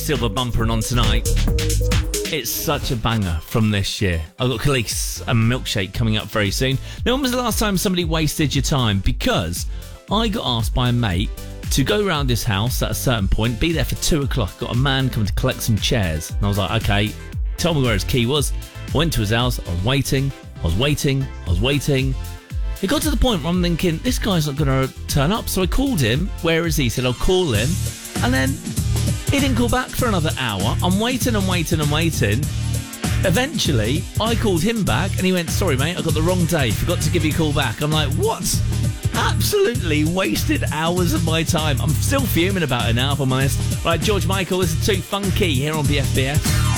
silver bumper and on tonight. It's such a banger from this year. I've got Khalees and Milkshake coming up very soon. Now, when was the last time somebody wasted your time? Because I got asked by a mate to go around his house at a certain point, be there for 2 o'clock. Got a man coming to collect some chairs. And I was like, okay, tell me where his key was. I went to his house. I was waiting. It got to the point where I'm thinking, this guy's not going to turn up. So I called him. Where is he? He said, I'll call him. And then he didn't call back for another hour. I'm waiting. Eventually, I called him back and he went, sorry, mate, I got the wrong day. Forgot to give you a call back. I'm like, what? Absolutely wasted hours of my time. I'm still fuming about it now, if I'm honest. Right, George Michael, this is Too Funky here on BFBS.